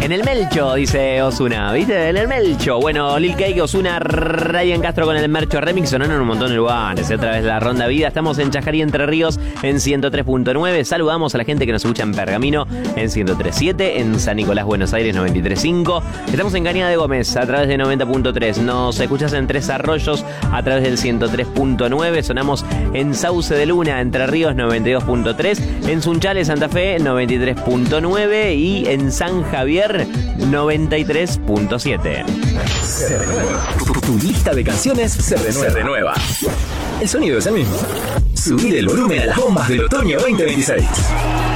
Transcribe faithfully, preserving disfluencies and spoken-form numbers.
En el Melcho, dice Ozuna, ¿viste? En el Melcho. Bueno, Lil Cake, Ozuna, Ryan Castro con el Mercho Remix sonaron en un montón de lugares. Otra vez la Ronda Vida. Estamos en Chajarí, Entre Ríos, en ciento tres punto nueve. Saludamos a la gente que nos escucha en Pergamino, en ciento tres punto siete. En San Nicolás, Buenos Aires, noventa y tres punto cinco. Estamos en Cañada de Gómez, a través de noventa punto tres. Nos escuchas en Tres Arroyos, a través del ciento tres punto nueve. Sonamos en Sauce de Luna, Entre Ríos, noventa y dos punto tres. En Sunchales, Santa Fe, noventa y tres punto nueve. Y en San Javier, noventa y tres punto siete. Se renueva. Tu, tu lista de canciones se renueva. se renueva. El sonido es el mismo. Subir el volumen a las bombas del otoño veinte veintiséis.